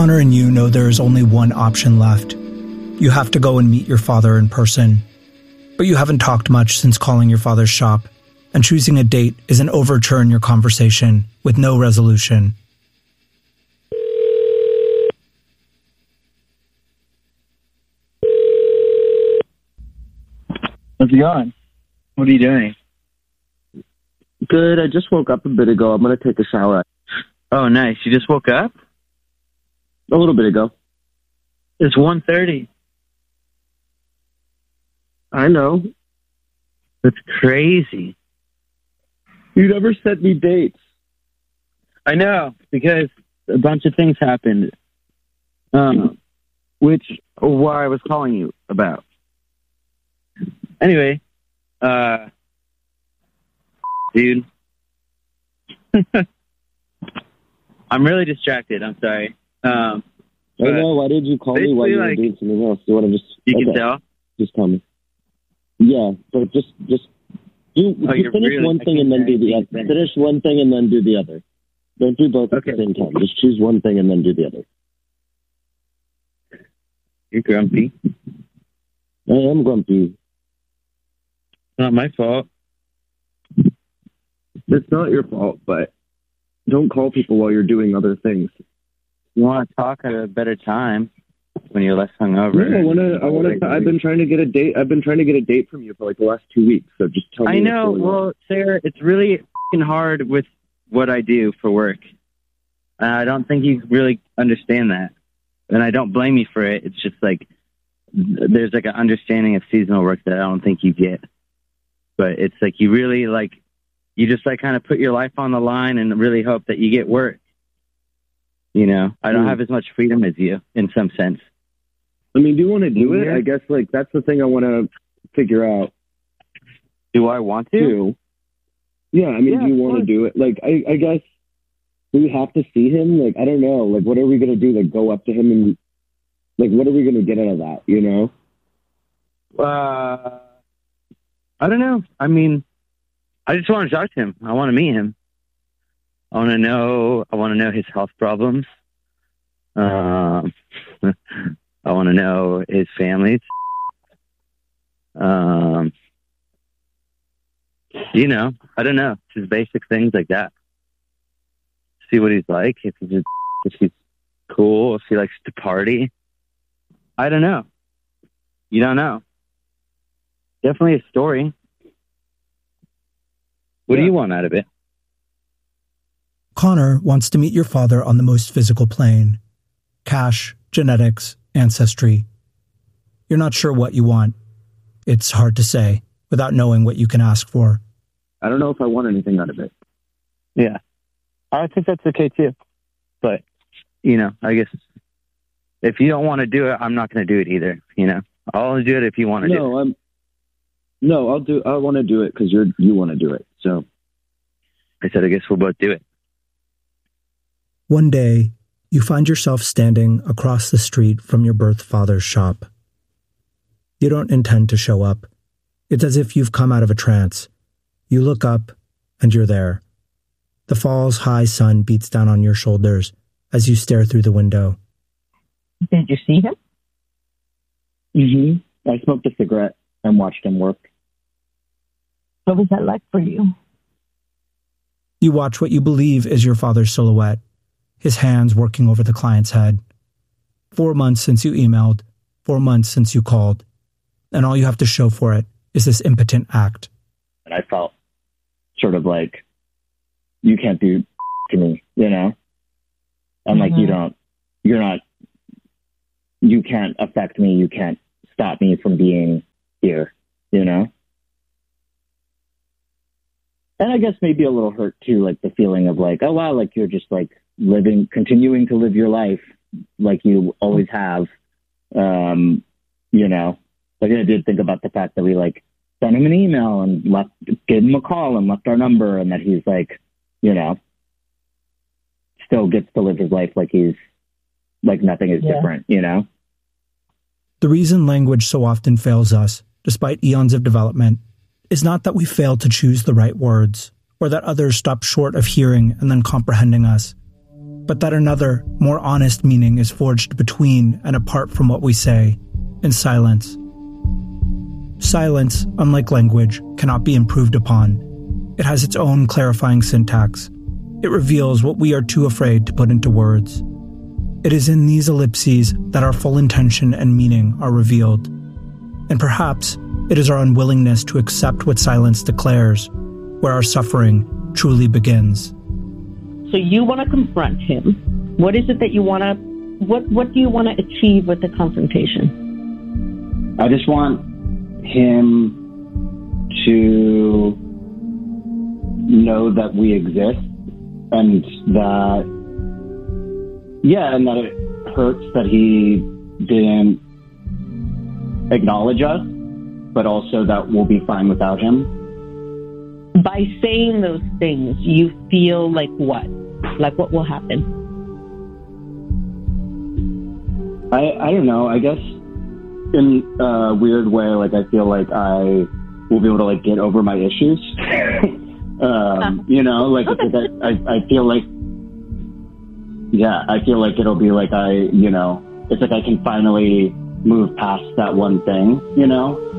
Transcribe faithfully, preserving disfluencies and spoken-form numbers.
Connor and you know there is only one option left. You have to go and meet your father in person. But you haven't talked much since calling your father's shop, and choosing a date is an overture in your conversation with no resolution. How's it going? What are you doing? Good. I just woke up a bit ago. I'm going to take a shower. Oh, nice. You just woke up? A little bit ago. It's one thirty. I know. That's crazy. You never sent me dates. I know, because a bunch of things happened. Um, which, why I was calling you about. Anyway, uh, dude. I'm really distracted. I'm sorry. Um, I know. Why did you call me while you were like, doing something else? You want to just... You okay. can tell? Just tell me. Yeah, but just... just do, oh, do finish really, one thing and then do the other. Finish. finish one thing and then do the other. Don't do both okay. at the same time. Just choose one thing and then do the other. You're grumpy. I am grumpy. Not my fault. It's not your fault, but don't call people while you're doing other things. You want to talk at a better time when you're less hungover. No, I want to. I want to. I've been trying to get a date. I've been trying to get a date from you for like the last two weeks. So just tell me. I know. Well, Sarah, it's really f***ing hard with what I do for work. Uh, I don't think you really understand that, and I don't blame you for it. It's just like there's like an understanding of seasonal work that I don't think you get. But it's like you really like you just like kind of put your life on the line and really hope that you get work. You know, I don't mm. have as much freedom as you in some sense. I mean, do you want to do it? I guess, like, that's the thing I want to figure out. Do I want to? Do. Yeah, I mean, yeah, do you want to do it? Like, I, I guess, do we have to see him? Like, I don't know. Like, what are we going to do? Like, go up to him and, like, what are we going to get out of that, you know? Uh, I don't know. I mean, I just want to talk to him. I want to meet him. I want to know, I want to know his health problems. Um, I want to know his family's. Um, you know, I don't know. Just basic things like that. See what he's like. If he's, if he's cool. If he likes to party. I don't know. You don't know. Definitely a story. What yeah. do you want out of it? Connor wants to meet your father on the most physical plane. Cash, genetics, ancestry. You're not sure what you want. It's hard to say without knowing what you can ask for. I don't know if I want anything out of it. Yeah. I think that's okay too. But, you know, I guess if you don't want to do it, I'm not going to do it either. You know, I'll only do it if you want to no, do it. No, I'm, no, I'll do, I want to do it because you're, you want to do it. So I said, I guess we'll both do it. One day, you find yourself standing across the street from your birth father's shop. You don't intend to show up. It's as if you've come out of a trance. You look up, and you're there. The fall's high sun beats down on your shoulders as you stare through the window. Did you see him? Mm-hmm. I smoked a cigarette and watched him work. What was that like for you? You watch what you believe is your father's silhouette, his hands working over the client's head. Four months since you emailed, four months since you called, and all you have to show for it is this impotent act. And I felt sort of like, you can't do to me, you know? I'm mm-hmm. like, you don't, you're not, you can't affect me, you can't stop me from being here, you know? And I guess maybe a little hurt too, like the feeling of like, oh wow, like you're just like living, continuing to live your life like you always have. Um, you know, like I did think about the fact that we like sent him an email and left, gave him a call and left our number, and that he's like, you know, still gets to live his life like he's like nothing is yeah. different, you know? The reason language so often fails us, despite eons of development, is not that we fail to choose the right words, or that others stop short of hearing and then comprehending us. but that another, more honest meaning is forged between and apart from what we say, in silence. Silence, unlike language, cannot be improved upon. It has its own clarifying syntax. It reveals what we are too afraid to put into words. It is in these ellipses that our full intention and meaning are revealed. And perhaps it is our unwillingness to accept what silence declares, where our suffering truly begins. So you want to confront him. What is it that you want to, what, what do you want to achieve with the confrontation? I just want him to know that we exist and that, yeah, and that it hurts that he didn't acknowledge us, but also that we'll be fine without him. By saying those things, you feel like what? Like what will happen? I, I don't know. I guess in a weird way, like I feel like I will be able to like get over my issues. um, you know, like I, I, I feel like, yeah, I feel like it'll be like I, you know, it's like I can finally move past that one thing, you know?